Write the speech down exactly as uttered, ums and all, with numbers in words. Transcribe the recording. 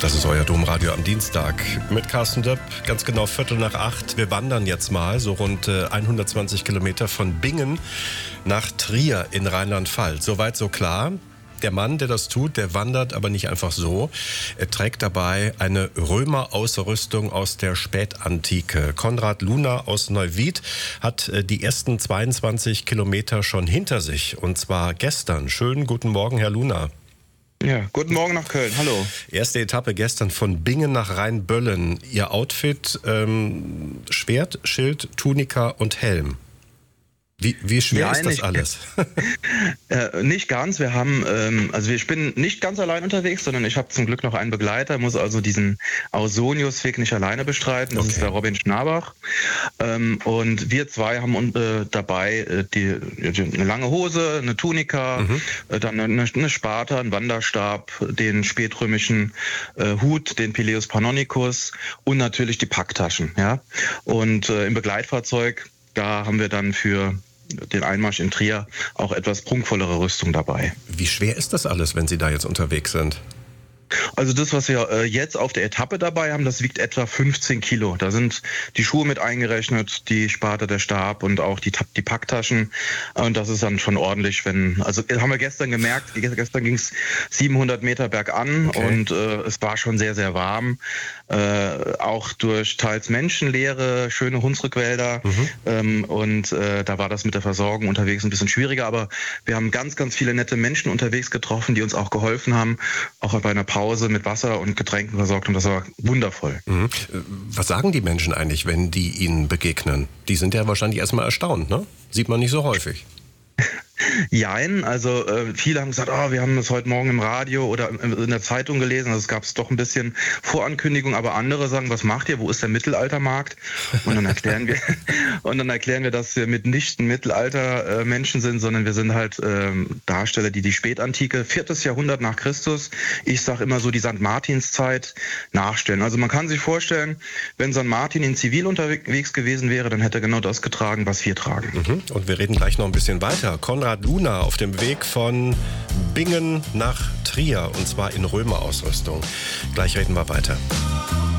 Das ist euer Domradio am Dienstag mit Carsten Döpp, ganz genau Viertel nach acht. Wir wandern jetzt mal so rund hundertzwanzig Kilometer von Bingen nach Trier in Rheinland-Pfalz. Soweit so klar. Der Mann, der das tut, der wandert aber nicht einfach so. Er trägt dabei eine Römerausrüstung aus der Spätantike. Konrad Luhner aus Neuwied hat die ersten zweiundzwanzig Kilometer schon hinter sich. Und zwar gestern. Schönen guten Morgen, Herr Luhner. Ja, guten Morgen nach Köln. Hallo. Erste Etappe gestern von Bingen nach Rheinböllen. Ihr Outfit, ähm, Schwert, Schild, Tunika und Helm. Wie, wie schwer ja, ist das nicht, alles? äh, nicht ganz. Wir haben, ähm, also ich bin nicht ganz allein unterwegs, sondern ich habe zum Glück noch einen Begleiter, muss also diesen Ausonius-Weg nicht alleine bestreiten. Das okay. ist der Robin Schnabach. Ähm, und wir zwei haben äh, dabei äh, die, die, eine lange Hose, eine Tunika, mhm. äh, dann eine, eine Sparta, einen Wanderstab, den spätrömischen äh, Hut, den Pileus Pannonicus und natürlich die Packtaschen. Ja? Und äh, im Begleitfahrzeug, da haben wir dann für den Einmarsch in Trier auch etwas prunkvollere Rüstung dabei. Wie schwer ist das alles, wenn Sie da jetzt unterwegs sind? Also das, was wir äh, jetzt auf der Etappe dabei haben, das wiegt etwa fünfzehn Kilo. Da sind die Schuhe mit eingerechnet, die Sparte, der Stab und auch die, die Packtaschen. Und das ist dann schon ordentlich, wenn, also haben wir gestern gemerkt, gestern ging es siebenhundert Meter bergan okay. und äh, es war schon sehr, sehr warm. Äh, auch durch teils menschenleere, schöne Hunsrückwälder. Mhm. Ähm, und äh, da war das mit der Versorgung unterwegs ein bisschen schwieriger. Aber wir haben ganz, ganz viele nette Menschen unterwegs getroffen, die uns auch geholfen haben, auch bei einer Pause mit Wasser und Getränken versorgt und das war wundervoll. Mhm. Was sagen die Menschen eigentlich, wenn die Ihnen begegnen? Die sind ja wahrscheinlich erstmal erstaunt, ne? Sieht man nicht so häufig. Jein, also äh, viele haben gesagt, oh, wir haben das heute Morgen im Radio oder in der Zeitung gelesen, also es gab doch ein bisschen Vorankündigung, aber andere sagen, was macht ihr, wo ist der Mittelaltermarkt? Und dann erklären wir, und dann erklären wir, dass wir mitnichten Mittelalter äh, Menschen sind, sondern wir sind halt ähm, Darsteller, die die Spätantike, viertes Jahrhundert nach Christus, ich sage immer so die Sankt Martinszeit nachstellen. Also man kann sich vorstellen, wenn Sankt Martin in Zivil unterwegs gewesen wäre, dann hätte er genau das getragen, was wir tragen. Mhm. Und wir reden gleich noch ein bisschen weiter. Konrad Luhner auf dem Weg von Bingen nach Trier und zwar in Römerausrüstung. Gleich reden wir weiter.